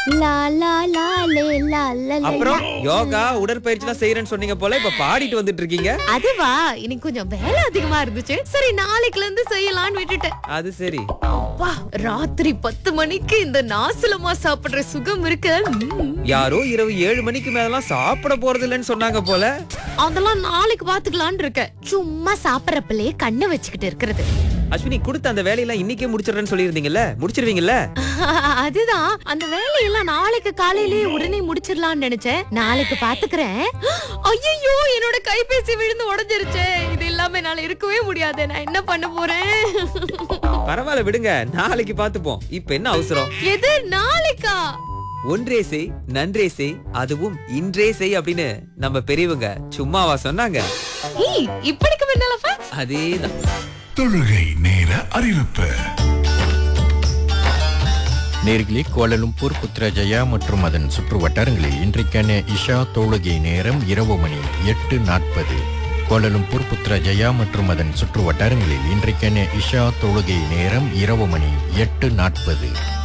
லா லா லா லே லா லா லே. அப்புறம் யோகா உடற்பயிற்சி எல்லாம் செய்யறேன்னு சொன்னீங்க போல, இப்ப பாடிட்டு வந்துட்டு இருக்கீங்க. அதுவா, இன்னைக்கு கொஞ்சம் வேலை அதிகமா இருந்துச்சு. சரி நாளைக்குல இருந்து செய்யலாம்னு விட்டுட்டேன். அது சரி. அப்பா, ராத்திரி 10 மணிக்கு இந்த நாசலமா சாப்பிடுற சுகம் இருக்கு. யாரோ இரவு 7 மணிக்கு மேலாம் சாப்பிட போறது இல்லைன்னு சொன்னாங்க போல. அதெல்லாம் நாளைக்கு பாத்துக்கலாம்னு இருக்கேன். சும்மா சாப்பிடறப்பலே கண்ணை வச்சுக்கிட்டு இருக்கிறது. அஸ்வினி, கொடுத்த அந்த வேலையெல்லாம் இன்னைக்கே முடிச்சிடுறேன்னு சொல்லியிருந்தீங்கல்ல, முடிச்சிருவீங்கல்ல? அதுதான், அந்த வேலையெல்லாம் நாளைக்கு காலையிலேயே உடனே முடிச்சிடலாம்னு நினைச்சேன். நாளைக்கு பாத்துக்கிறேன். ஐயோ, என்னோட கைபேசி விழுந்து உடைஞ்சிருச்சு. இது இல்லாம என்னால இருக்கவே முடியாது. நான் என்ன பண்ண போறேன்? பரவாயில்ல விடுங்க, நாளைக்கு பாத்துப்போம். இப்ப என்ன அவசரம்? எது நாளைக்கா? ஒன்றே செய் நன்றே செய், அதுவும் இன்றே செய் அப்படின்னு நம்ம பெரியவங்க சும்மாவா சொன்னாங்க? இப்படிக்கு முன்னாலப்பா அதேதான். தொழுகை நேர அறிவிப்பு. நேர்களே, கோலாலம்பூர், புத்ராஜயா மற்றும் அதன் சுற்று வட்டாரங்களில் இன்றைக்கான இஷா தொழுகை நேரம் இரவு மணி 8:40. கோலாலம்பூர், புத்ராஜயா மற்றும் அதன் சுற்று வட்டாரங்களில் இன்றைக்கான இஷா தொழுகை நேரம் இரவு மணி 8:40.